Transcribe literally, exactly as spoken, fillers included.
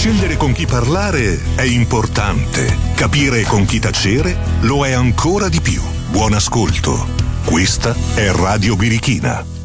Scegliere con chi parlare è importante. Capire con chi tacere lo è ancora di più. Buon ascolto. Questa è Radio Birichina.